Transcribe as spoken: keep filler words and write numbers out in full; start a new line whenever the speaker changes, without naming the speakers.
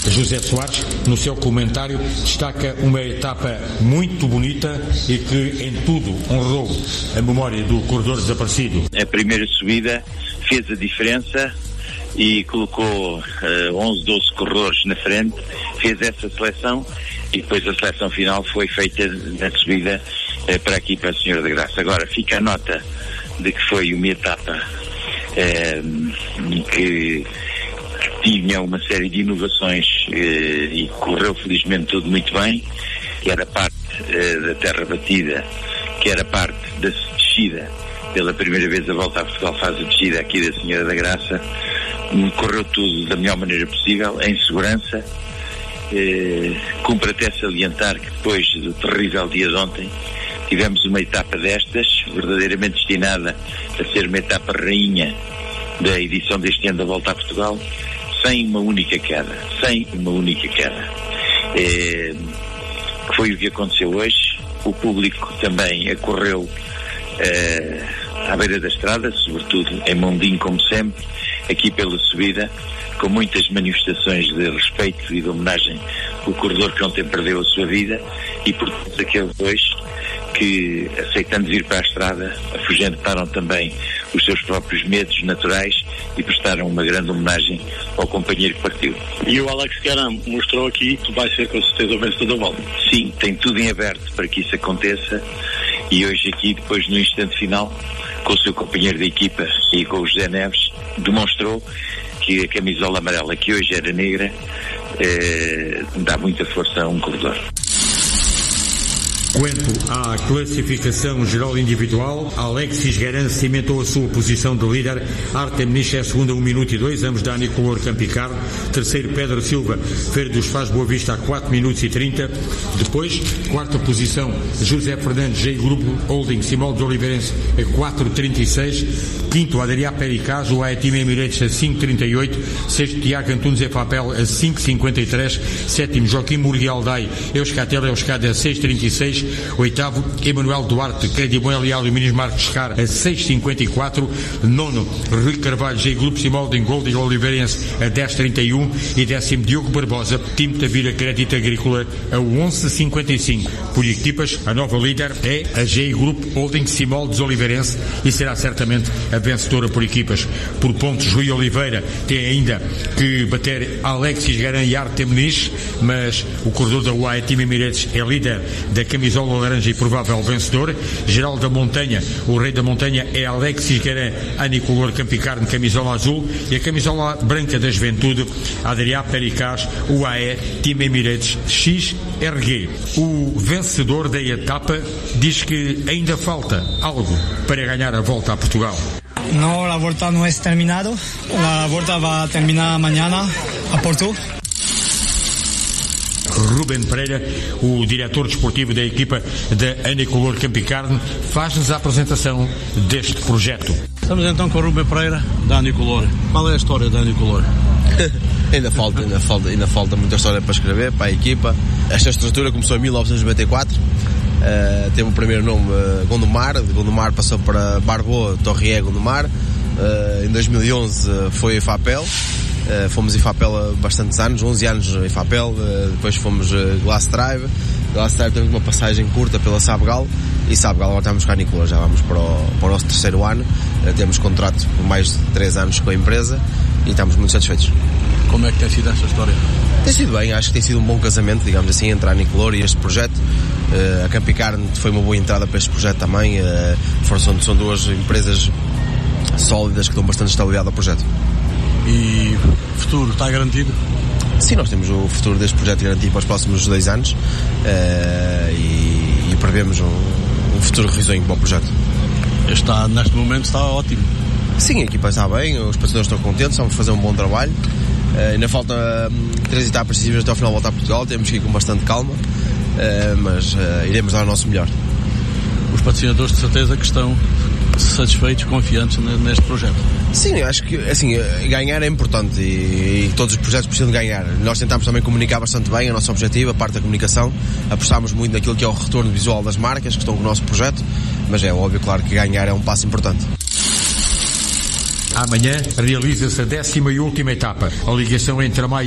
José Soares, no seu comentário, destaca uma etapa muito bonita e que em tudo honrou a memória do corredor desaparecido.
A primeira subida fez a diferença e colocou uh, onze, doze corredores na frente, fez essa seleção e depois a seleção final foi feita na subida uh, para aqui para a Senhora da Graça. Agora fica a nota de que foi uma etapa uh, que tinha uma série de inovações uh, e correu felizmente tudo muito bem, que era parte uh, da terra batida, que era parte da descida. Pela primeira vez a Volta a Portugal faz a descida aqui da Senhora da Graça. Correu tudo da melhor maneira possível, em segurança. Eh, cumpre até salientar que depois do terrível dia de ontem tivemos uma etapa destas, verdadeiramente destinada a ser uma etapa rainha da edição deste ano da Volta a Portugal, sem uma única queda, sem uma única queda. Eh, foi o que aconteceu hoje. O público também acorreu eh, à beira da estrada, sobretudo em Mondim, como sempre, aqui pela subida, com muitas manifestações de respeito e de homenagem ao corredor que ontem perdeu a sua vida e por todos aqueles dois que, aceitando vir para a estrada, afugentaram também os seus próprios medos naturais e prestaram uma grande homenagem ao companheiro que partiu.
E o Alex Garan mostrou aqui que vai ser com certeza o vencedor da volta.
Sim, tem tudo em aberto para que isso aconteça e hoje aqui, depois no instante final, com o seu companheiro de equipa e com o José Neves, demonstrou que a camisola amarela, que hoje era negra, eh, dá muita força a um corredor.
Quanto à classificação geral individual, Alexis Garan cimentou a sua posição de líder. Artem Nish é segunda, um minuto e dois, ambos da Anicolor Campicar. Terceiro, Pedro Silva, Feira dos Faz Boa Vista, a quatro minutos e trinta. Depois, quarta posição, José Fernandes, J Grupo Holding, Simão de Oliveirense, a quatro trinta e seis. Quinto, Adriá Pericaz, o Aetim Emirates, a cinco trinta e oito. Sexto, Tiago Antunes Efapel, a cinco cinquenta e três. Sétimo, Joaquim Murguialdai, Euskatel Euskade, a seis trinta e seis. Oitavo, Emanuel Duarte, Credibon Leal e Minis Marques Car, a seis cinquenta e quatro. Nono, Rui Carvalho, J Grupo Simalding Gold e Oliveirense, a dez trinta e um. E décimo, Diogo Barbosa, Time Tavira Crédito Agrícola, a onze cinquenta e cinco. Por equipas, a nova líder é a J Grupo Holding Simoldes Oliveirense e será certamente a vencedora por equipas. Por pontos, Rui Oliveira tem ainda que bater Alexis Garan e Artem Nish, mas o corredor da U A E Team Emirates é líder da camisola laranja e provável vencedor. Geral da Montanha, o rei da montanha é Alexis Garan, Anicolor Campicarne, camisola azul, e a camisola branca da juventude, Adriá Pericaz, U A E Team Emirates X R G. O vencedor da etapa diz que ainda falta algo para ganhar a Volta a Portugal.
No, la vuelta no es terminado. La vuelta va a terminar mañana a Porto.
Ruben Pereira, o diretor desportivo da equipa da Anicolor Campicarne, faz-nos a apresentação deste projeto.
Estamos então com o Ruben Pereira, da Anicolor. Qual é a história da Anicolor?
ainda, falta, ainda, falta, ainda falta muita história para escrever, para a equipa. Esta estrutura começou em mil novecentos e noventa e quatro. Uh, teve o primeiro nome uh, Gondomar, de Gondomar passou para Barboa, Torrié, Gondomar. Uh, em dois mil e onze uh, foi Efapel. Uh, fomos Efapel há bastantes anos, onze anos Efapel, uh, depois fomos uh, Glass Drive. Glass Drive temos uma passagem curta pela Sabgal e Sabgal agora estamos com a Anicolor, já vamos para o, para o nosso terceiro ano. Uh, temos contrato por mais de três anos com a empresa e estamos muito satisfeitos.
Como é que tem sido esta história?
Tem sido bem, acho que tem sido um bom casamento, digamos assim, entre a Anicolor e este projeto. Uh, a Campicarne foi uma boa entrada para este projeto também. Uh, são, são duas empresas sólidas que dão bastante estabilidade ao projeto.
E o futuro está garantido?
Sim, nós temos o futuro deste projeto garantido para os próximos dois anos uh, e, e prevemos um, um futuro risonho para o projeto.
Está, neste momento está ótimo.
Sim, a equipa está bem, os patrocinadores estão contentes, vamos fazer um bom trabalho. Uh, ainda falta um, três etapas decisivas até ao final da Volta a Portugal, temos que ir com bastante calma, uh, mas uh, iremos dar o nosso melhor.
Os patrocinadores de certeza que estão satisfeitos, confiantes neste projeto?
Sim, acho que assim, ganhar é importante e, e todos os projetos precisam de ganhar. Nós tentámos também comunicar bastante bem o nosso objetivo, a parte da comunicação, apostámos muito naquilo que é o retorno visual das marcas que estão com o nosso projeto, mas é óbvio, claro, que ganhar é um passo importante.
Amanhã realiza-se a décima e última etapa, a ligação entre a Maia